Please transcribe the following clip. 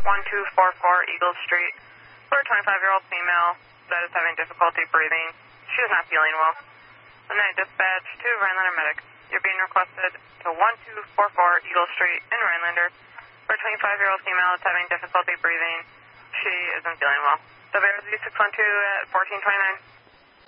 1244 Eagle Street for a 25-year-old female that is having difficulty breathing. She is not feeling well. The night dispatch to Rhinelander Medic. You're being requested to 1244 Eagle Street in Rhinelander for a 25-year-old female that's having difficulty breathing. She isn't feeling well. WRZ 612 at 1429.